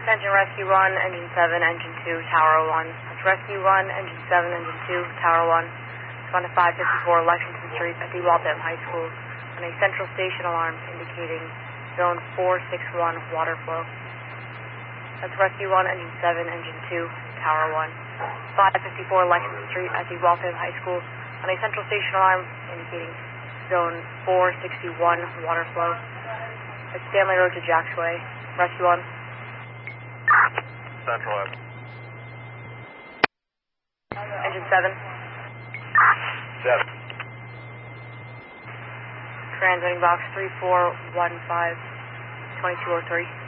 Attention Rescue 1, Engine 7, Engine 2, Tower 1. That's Rescue 1, Engine 7, Engine 2, Tower 1. Respond to 554 Lexington Street at the Waltham High School on a central station alarm indicating Zone 461 water flow. That's Rescue 1, Engine 7, Engine 2, Tower 1. 554 Lexington Street at the Waltham High School on a central station alarm indicating Zone 461 water flow. That's Stanley Road to Jacks Way. Rescue 1. Central Ave. Engine 7. 7. Transmitting box 3415 2203.